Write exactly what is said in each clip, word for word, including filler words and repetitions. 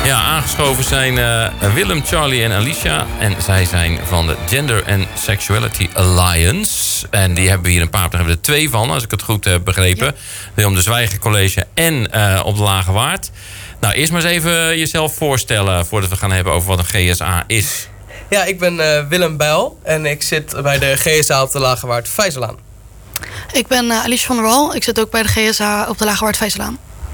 Ja, aangeschoven zijn uh, Willem, Charlie en Alicia. En zij zijn van de Gender and Sexuality Alliance. En die hebben we hier een paar, daar hebben we er twee van, als ik het goed heb begrepen. Ja. Willem de Zwijger College en uh, op de Lage Waard. Nou, eerst maar eens even jezelf voorstellen voordat we gaan hebben over wat een G S A is. Ja, ik ben uh, Willem Bijl en ik zit bij de G S A op de Lage Waard Vijzelaan. Ik ben uh, Alice van der Wal. Ik zit ook bij de G S A op de Lage Waard Vijzelaan.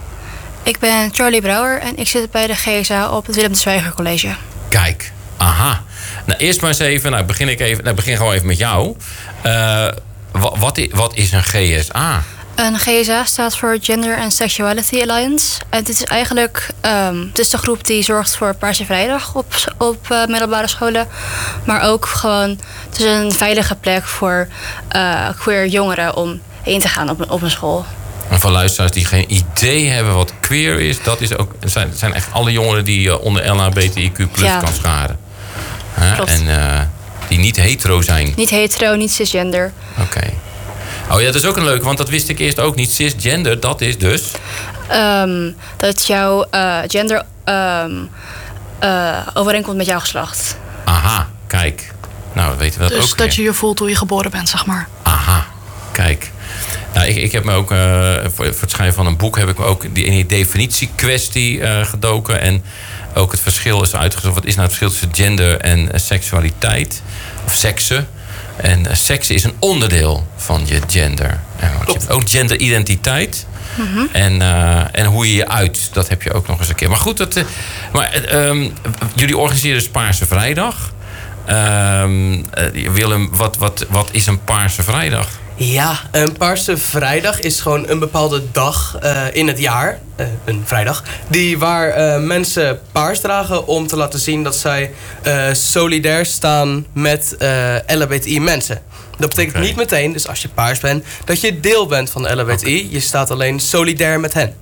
Ik ben Charlie Brouwer en ik zit bij de G S A op het Willem de Zwijger College. Kijk, aha. Nou, eerst maar eens even, nou begin ik even, nou begin gewoon even met jou. Uh, wat, wat, is, wat is een G S A? Een G S A staat voor Gender and Sexuality Alliance. En dit is eigenlijk um, het is de groep die zorgt voor Paarse Vrijdag op, op uh, middelbare scholen. Maar ook gewoon, het is een veilige plek voor uh, queer jongeren om heen te gaan op, op een school. En voor luisteraars die geen idee hebben wat queer is, dat is ook, zijn, zijn echt alle jongeren die uh, onder L H B T I Q plus ja. kan scharen. Huh? En uh, die niet hetero zijn. Niet hetero, niet cisgender. Oké. Okay. Oh ja, dat is ook een leuke, want dat wist ik eerst ook niet. Cisgender, dat is dus? Um, dat jouw uh, gender um, uh, overeenkomt met jouw geslacht. Aha, kijk. Nou, dan weten we dat dus ook. Dus dat weer. je je voelt hoe je geboren bent, zeg maar. Aha, kijk. Nou, ik, ik heb me ook, uh, voor, voor het schrijven van een boek, heb ik me ook die, in die definitiekwestie uh, gedoken. En ook het verschil is uitgezocht. Wat is nou het verschil tussen gender en uh, seksualiteit? Of seksen? En uh, seks is een onderdeel van je gender. En, want je hebt ook genderidentiteit. Mm-hmm. En, uh, en hoe je je uit, dat heb je ook nog eens een keer. Maar goed, dat, uh, maar, um, jullie organiseren dus Paarse Vrijdag. Um, uh, Willem, wat, wat, wat is een Paarse Vrijdag? Ja, een Paarse Vrijdag is gewoon een bepaalde dag uh, in het jaar, uh, een vrijdag, die waar uh, mensen paars dragen om te laten zien dat zij uh, solidair staan met uh, L H B T I mensen. Dat betekent okay. niet meteen, dus als je paars bent, dat je deel bent van de L H B T I. Okay. Je staat alleen solidair met hen.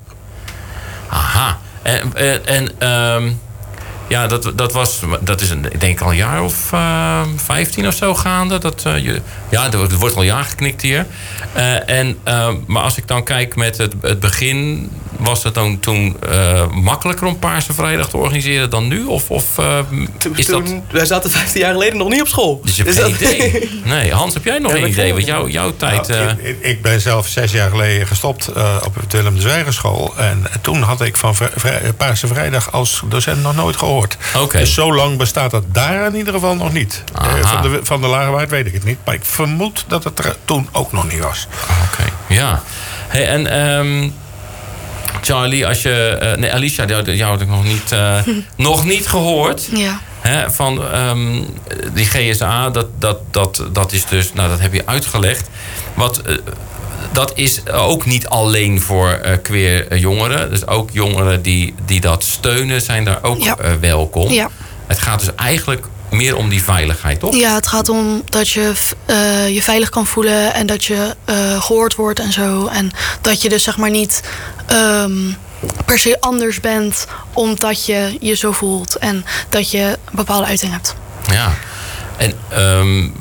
Aha. En, en, en um, ja, dat, dat was, dat is een, ik denk al een jaar of uh, vijftien of zo gaande. Dat, uh, je, ja, er wordt al ja geknikt hier. Uh, en, uh, maar als ik dan kijk met het, het begin, was het dan toen uh, makkelijker om Paarse Vrijdag te organiseren dan nu? Of, of uh, is toen, dat... Wij zaten vijftien jaar geleden nog niet op school. Dus je hebt is geen dat... idee? Nee, Hans, heb jij nog ja, een idee? Want jou, jouw tijd... Nou, uh... ik, ik ben zelf zes jaar geleden gestopt uh, op het Willem de Zwijger School. En toen had ik van vrij, Paarse Vrijdag als docent nog nooit gehoord. Okay. Dus zo lang bestaat dat daar in ieder geval nog niet. Uh, van, de, van de Lage Waard weet ik het niet. Maar ik vermoed dat het er toen ook nog niet was. Oké, okay. Ja. Hey, en um, Charlie, als je... Uh, nee, Alicia, jou, jou had ik nog niet, uh, nog niet gehoord. Ja. Hè, van um, die G S A, dat, dat, dat, dat is dus... Nou, dat heb je uitgelegd. Wat... Uh, dat is ook niet alleen voor uh, queer jongeren. Dus ook jongeren die, die dat steunen zijn daar ook ja. uh, welkom. Ja. Het gaat dus eigenlijk meer om die veiligheid, toch? Ja, het gaat om dat je uh, je veilig kan voelen en dat je uh, gehoord wordt en zo. En dat je dus zeg maar niet um, per se anders bent omdat je je zo voelt. En dat je een bepaalde uiting hebt. Ja, en... Um,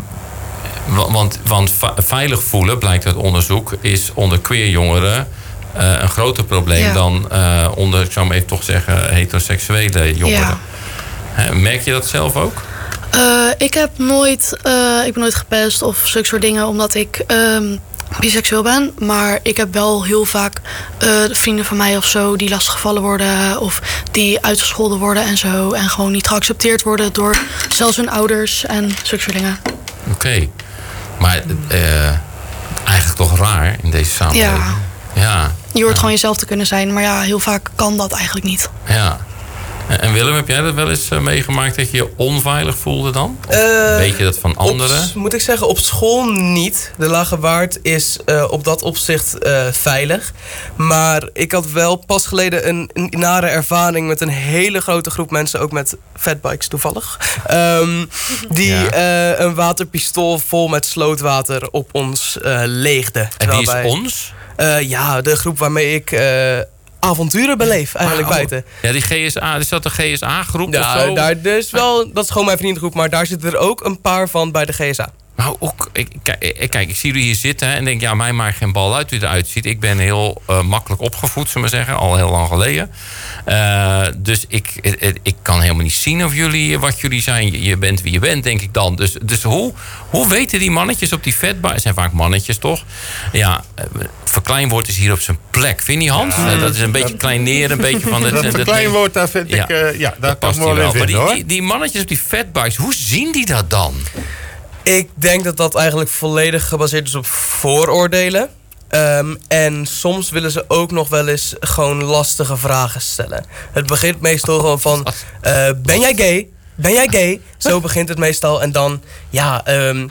Want, want veilig voelen, blijkt uit onderzoek, is onder queer jongeren uh, een groter probleem ja. dan uh, onder, ik zou maar even toch zeggen, heteroseksuele jongeren. Ja. Merk je dat zelf ook? Uh, ik heb nooit, uh, ik ben nooit gepest of zulke soort dingen, omdat ik um, biseksueel ben. Maar ik heb wel heel vaak uh, vrienden van mij of zo die lastiggevallen worden of die uitgescholden worden en zo. En gewoon niet geaccepteerd worden door zelfs hun ouders en zulke soort dingen. Oké. Okay. Maar uh, eigenlijk toch raar in deze samenleving. Ja. ja. Je hoort ja. gewoon jezelf te kunnen zijn. Maar ja, heel vaak kan dat eigenlijk niet. Ja. En Willem, heb jij dat wel eens meegemaakt dat je je onveilig voelde dan? Of uh, weet je dat van anderen? Op, moet ik zeggen, op school niet. De Lage Waard is uh, op dat opzicht uh, veilig. Maar ik had wel pas geleden een, een nare ervaring met een hele grote groep mensen, ook met fatbikes toevallig. Um, die ja. uh, een waterpistool vol met slootwater op ons uh, leegde. En wie is wij, ons? Uh, ja, de groep waarmee ik... Uh, avonturen beleef, eigenlijk oh. buiten. Ja, die G S A, is dat de G S A-groep ja, of zo? Daar, dus wel, dat is gewoon mijn vriendengroep, maar daar zitten er ook een paar van bij de G S A. Nou, ook, ik, kijk, kijk, ik zie jullie hier zitten en denk, ja, mij maakt geen bal uit hoe het eruit ziet. Ik ben heel uh, makkelijk opgevoed, zullen we maar zeggen, al heel lang geleden. Uh, dus ik, ik, ik kan helemaal niet zien of jullie, wat jullie zijn. Je, je bent wie je bent, denk ik dan. Dus, dus hoe, hoe weten die mannetjes op die vetbar, het zijn vaak mannetjes toch? Ja, verkleinwoord is hier op zijn plek. Vind je, Hans? Ja, dat is een beetje kleineren, een beetje van het. Dat verkleinwoord, daar vind ja, ik, uh, ja, daar past kan ik wel in vinden, die, hoor. die, die mannetjes op die fatbikes, hoe zien die dat dan? Ik denk dat dat eigenlijk volledig gebaseerd is op vooroordelen. Um, en soms willen ze ook nog wel eens gewoon lastige vragen stellen. Het begint meestal gewoon van, uh, ben jij gay? Ben jij gay? Zo begint het meestal. En dan, ja, um,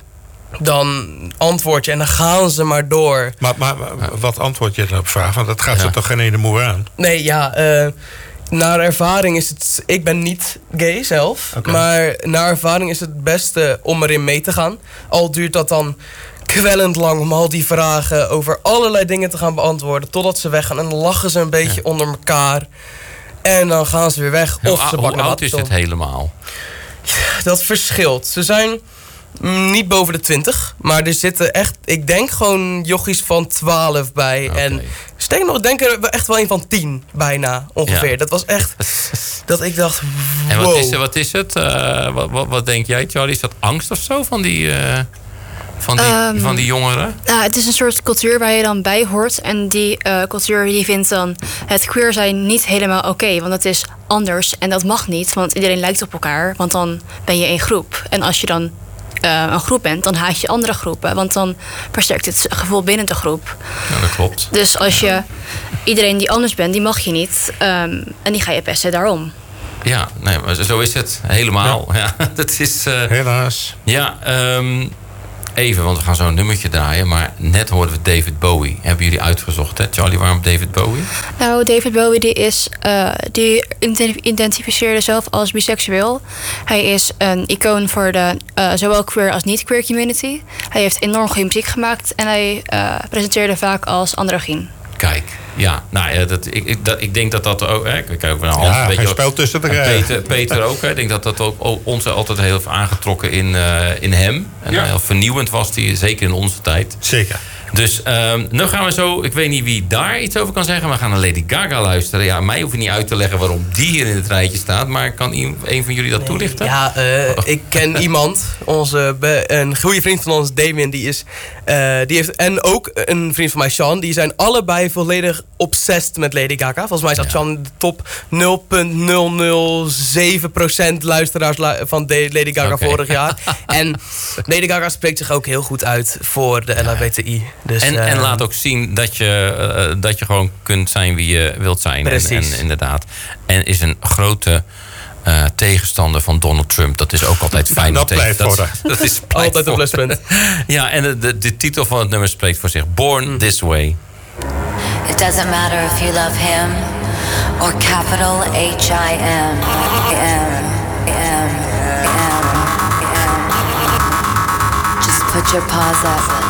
dan antwoord je en dan gaan ze maar door. Maar, maar wat antwoord je dan op vraag? Want dat gaat ja. ze toch geen ene moer aan? Nee, ja... Uh, Naar ervaring is het... Ik ben niet gay zelf. Okay. Maar naar ervaring is het beste om erin mee te gaan. Al duurt dat dan kwellend lang om al die vragen over allerlei dingen te gaan beantwoorden. Totdat ze weggaan. En dan lachen ze een beetje ja. onder elkaar. En dan gaan ze weer weg. Hoe, of ze hoe oud is het helemaal? Ja, dat verschilt. Ze zijn niet boven de twintig. Maar er zitten echt... Ik denk gewoon jochies van twaalf bij. Okay. En sterker nog, ik denk er echt wel een van tien bijna ongeveer. Ja. Dat was echt... dat ik dacht, wow. En wat is, wat is het? Uh, wat, wat, wat denk jij, Charlie? Is dat angst of zo van die... Uh... Van die, um, van die jongeren? Ja, het is een soort cultuur waar je dan bij hoort. En die uh, cultuur die vindt dan het queer zijn niet helemaal oké. Okay, want het is anders en dat mag niet. Want iedereen lijkt op elkaar. Want dan ben je één groep. En als je dan uh, een groep bent, dan haat je andere groepen. Want dan versterkt het gevoel binnen de groep. Ja, dat klopt. Dus als je iedereen die anders bent, die mag je niet. Um, en die ga je pesten daarom. Ja, nee, maar zo is het helemaal. Ja. Ja, dat is, uh, helaas. Ja, um, even, want we gaan zo een nummertje draaien. Maar net hoorden we David Bowie. Hebben jullie uitgezocht, hè? Charlie, waarom David Bowie? Nou, David Bowie die is, uh, die identificeerde zelf als biseksueel. Hij is een icoon voor de uh, zowel queer als niet-queer community. Hij heeft enorm goede muziek gemaakt. En hij uh, presenteerde vaak als androgyn. Kijk, ja, nou ja, dat, ik, ik, dat, ik denk dat dat ook... Hè, ik kijk over naar Hans, ja, een beetje spel tussen te krijgen. Peter, Peter ook, hè, ik denk dat dat ook ons altijd heel heeft aangetrokken in, uh, in hem. En ja. heel vernieuwend was hij, zeker in onze tijd. Zeker. Dus um, nu gaan we zo... Ik weet niet wie daar iets over kan zeggen. We gaan naar Lady Gaga luisteren. Ja, mij hoef je niet uit te leggen waarom die hier in het rijtje staat. Maar kan een van jullie dat nee, toelichten? Ja, uh, ik ken iemand. Onze be- een goede vriend van ons, Damien. Die is... Uh, die heeft, en ook een vriend van mij, Sean. Die zijn allebei volledig obsessed met Lady Gaga. Volgens mij staat ja. Sean in de top nul komma nul nul zeven procent luisteraars van Lady Gaga okay. vorig jaar. En Lady Gaga spreekt zich ook heel goed uit voor de L H B T I. Dus, en, uh, en laat ook zien dat je, uh, dat je gewoon kunt zijn wie je wilt zijn. En, en, inderdaad. En is een grote uh, tegenstander van Donald Trump. Dat is ook altijd fijn. Dat blijft dat, worden. Dat is altijd een pluspunt. Ja, en de, de, de titel van het nummer spreekt voor zich. Born mm. This Way. It doesn't matter if you love him or capital H I M. M, M, M, M. Just put your paws up.